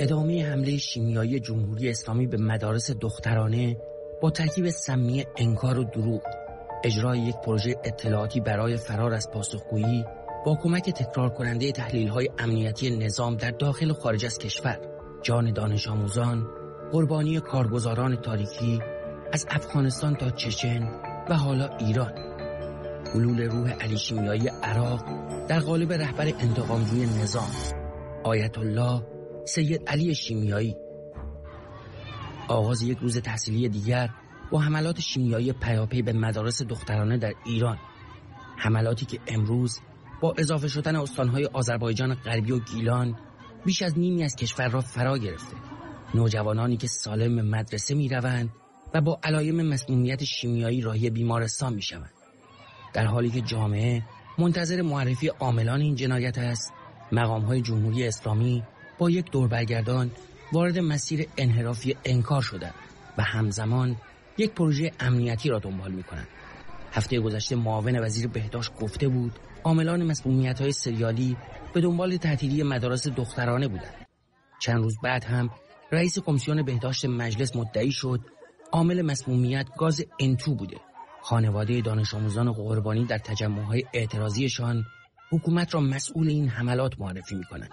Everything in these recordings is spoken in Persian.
ادامه حمله شیمیایی جمهوری اسلامی به مدارس دخترانه با ترکیب سمی انکار و دروغ، اجرای یک پروژه اطلاعاتی برای فرار از پاسخگویی با کمک تکرار کننده تحلیل‌های امنیتی نظام در داخل و خارج از کشور، جان دانش آموزان، قربانی کارگزاران تاریکی از افغانستان تا چچن و حالا ایران، حلول روح علی شیمیایی عراق در قالب رهبر انتقامجوی نظام آیت الله سید علی شیمیایی، آغاز یک روز تحصیلی دیگر با حملات شیمیایی پیاپی به مدارس دخترانه در ایران، حملاتی که امروز با اضافه شدن استانهای آذربایجان غربی و گیلان بیش از نیمی از کشور را فرا گرفته. نوجوانانی که سالم مدرسه می روند و با علایم مسمومیت شیمیایی راهی بیمارستان می شوند. در حالی که جامعه منتظر معرفی عاملان این جنایت است، مقام‌های جمهوری اسلامی با یک دور برگردان وارد مسیر انحرافی انکار شدند و همزمان یک پروژه امنیتی را دنبال می‌کنند. هفته گذشته معاون وزیر بهداشت گفته بود عاملان مسمومیت‌های سریالی به دنبال تعطیلی مدارس دخترانه بودند. چند روز بعد هم رئیس کمیسیون بهداشت مجلس مدعی شد عامل مسمومیت گاز N2 بوده. خانواده دانش آموزان قربانی در تجمع‌های اعتراضیشان حکومت را مسئول این حملات معرفی می‌کنند.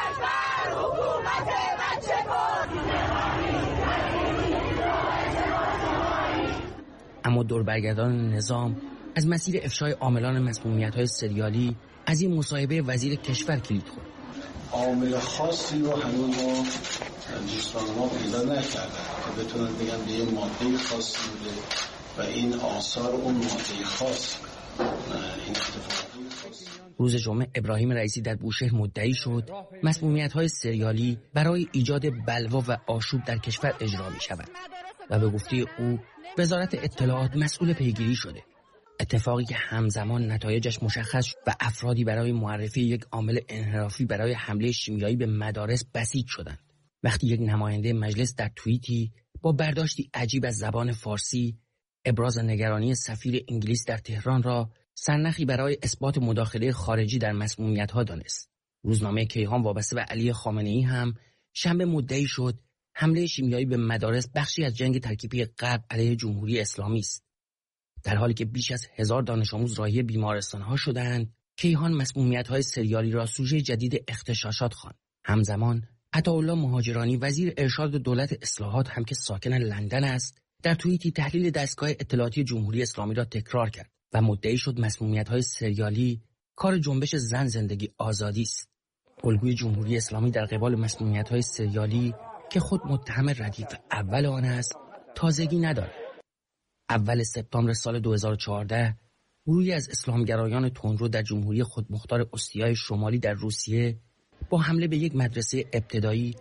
اما دوربرگردان نظام از مسیر افشای عاملان مسمومیت‌های سریالی از این مصاحبه وزیر کشور کلید خورد. عامل خاصی رو هنوز ما دوستان ما پیدا نکردن که بتونن بگن به یه ماده خاصی بوده و این آثار اون ماده خاص این اتفاقی خاص. روز جمعه ابراهیم رئیسی در بوشهر مدعی شد مسمومیت‌های سریالی برای ایجاد بلوا و آشوب در کشور اجرا می‌شود و به گفته او وزارت اطلاعات مسئول پیگیری شده. اتفاقی که همزمان نتایجش مشخص و افرادی برای معرفی یک عامل انحرافی برای حمله شیمیایی به مدارس بسیج شدند. وقتی یک نماینده مجلس در توییتی با برداشتی عجیب از زبان فارسی ابراز نگرانی سفیر انگلیس در تهران را سرنخی برای اثبات مداخله خارجی در مسمومیت‌ها دانست. روزنامه کیهان وابسته به علی خامنه‌ای هم شنبه مدعی شد حمله شیمیایی به مدارس بخشی از جنگ ترکیبی غرب علیه جمهوری اسلامی است. در حالی که بیش از 1000 دانش آموز راهی بیمارستان‌ها شدند، کیهان مسمومیت‌های سریالی را سوژه جدید اغتشاشات خواند. همزمان عطاالله مهاجرانی وزیر ارشاد دولت اصلاحات هم که ساکن لندن است، در توییتی تحلیل دستگاه اطلاعاتی جمهوری اسلامی را تکرار کرد و مدعی شد مسمومیت‌های سریالی کار جنبش زن زندگی آزادی است. الگوی جمهوری اسلامی در قبال مسمومیت‌های سریالی که خود متهم ردیف اول آن است، تازگی ندارد. اول سپتامبر سال 2014 گروهی از اسلامگرایان تندرو در جمهوری خودمختار اوستیای شمالی در روسیه با حمله به یک مدرسه ابتدایی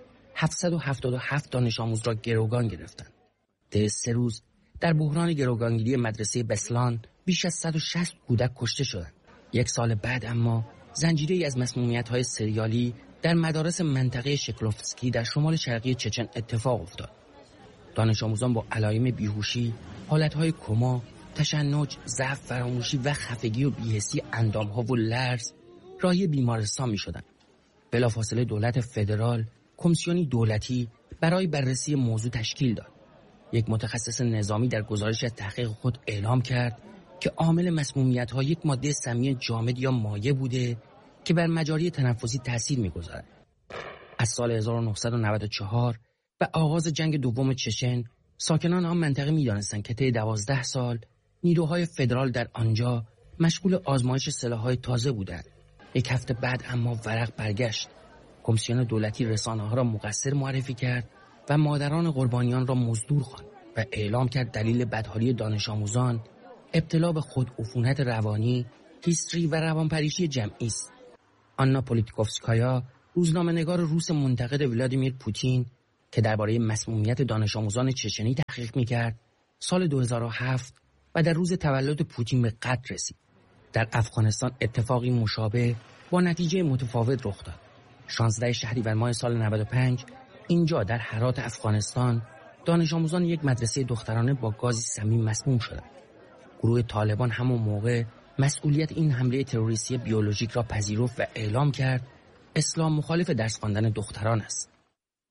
777 دانش آموز را گروگان گرفتند. طی 3 روز در بحران گروگانگیری مدرسه بسلان بیش از 160 کودک کشته شدند. 1 سال بعد اما زنجیره‌ای از مسمومیت‌های سریالی در مدارس منطقه شکلوفسکی در شمال شرقی چچن اتفاق افتاد. دانش آموزان با علایم بیهوشی، حالتهای کما، تشنج، ضعف، فراموشی و خفگی و بی‌حسی اندام‌ها و لرز راهی بیمارستان می‌شدند. بلافاصله دولت فدرال کمیسیونی دولتی برای بررسی موضوع تشکیل داد. یک متخصص نظامی در گزارش از تحقیق خود اعلام کرد که عامل مسمومیت‌ها یک ماده سمی جامد یا مایع بوده که بر مجاری تنفسی تأثیر می‌گذارد. از سال 1994 و آغاز جنگ دوم چچن، ساکنان آن منطقه می‌دانستند که طی 12 سال نیروهای فدرال در آنجا مشغول آزمایش سلاح‌های تازه بودند. 1 هفته بعد اما ورق برگشت. کمیسیون دولتی رسانه‌ها را مقصر معرفی کرد و مادران قربانیان را مزدور خواند و اعلام کرد دلیل بدحالی دانش آموزان ابتلا به خودعفونت روانی، هیستری و روانپریشی جمعی است. آنا پولیتکوفسکایا، روزنامه‌نگار روس منتقد ولادیمیر پوتین که درباره مسمومیت دانش آموزان چچنی تحقیق می‌کرد، سال 2007 و در روز تولد پوتین به قتل رسید. در افغانستان اتفاقی مشابه با نتیجه متفاوت رخ داد. 16 شهریور ماه سال 95 اینجا در هرات افغانستان دانش آموزان یک مدرسه دخترانه با گازی سمی مسموم شدند. گروه طالبان همون موقع مسئولیت این حمله تروریستی بیولوژیک را پذیرفت و اعلام کرد اسلام مخالف درس خواندن دختران است.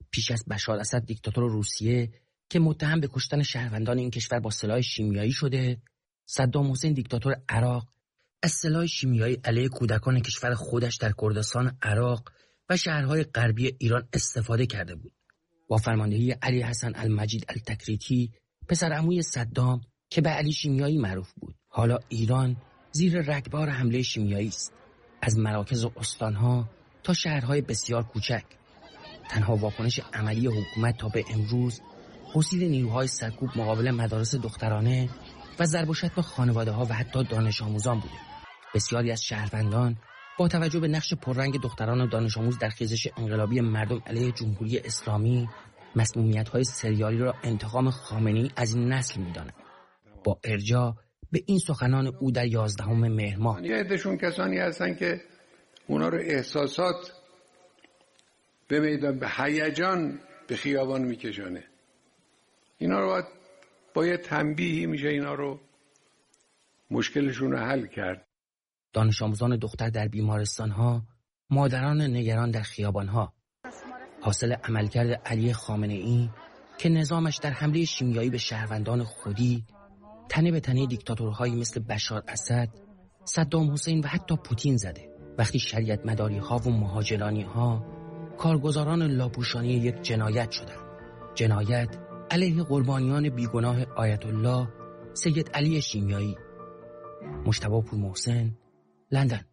پیش از بشار اسد دیکتاتور روسیه که متهم به کشتن شهروندان این کشور با سلاح شیمیایی شده، صدام حسین دیکتاتور عراق از سلاح شیمیایی علیه کودکان کشور خودش در کردستان عراق و شهرهای غربی ایران استفاده کرده بود. با فرماندهی علی حسن المجید التکریتی، پسر عموی صدام که به علی شیمیایی معروف بود، حالا ایران زیر رگبار حمله شیمیایی است. از مراکز و استانها تا شهرهای بسیار کوچک. تنها واکنش عملی حکومت تا به امروز حصول نیروهای سرکوب مقابل مدارس دخترانه و ضرب و شتم خانواده‌ها و حتی دانش آموزان بوده. بسیاری از شهروندان با توجه به نقش پررنگ دختران و دانش آموز در خیزش انقلابی مردم علیه جمهوری اسلامی، مسمومیت‌های سریالی را انتقام خامنه‌ای از این نسل می‌دانند. با ارجاع به این سخنان او در 11 مهر ماه، یه عده‌شون کسانی هستن که اونا رو احساسات به میدان، به هیجان به خیابان میکشانه. اینا رو با یه تنبیهی میشه اینا رو مشکلشون رو حل کرد. دانش آموزان دختر در بیمارستان‌ها، مادران نگران در خیابان‌ها، حاصل عملکرد علی خامنه‌ای که نظامش در حمله شیمیایی به شهروندان خودی تنه به تنه دیکتاتورهایی مثل بشار اسد، صدام حسین و حتی پوتین زده. وقتی شریعت مداری‌ها و مهاجرانی‌ها کارگزاران لاپوشانی یک جنایت شدند. جنایت علیه قربانیان بیگناه آیت الله سید علی شیمیایی. مجتبی پورمحسن، لندن.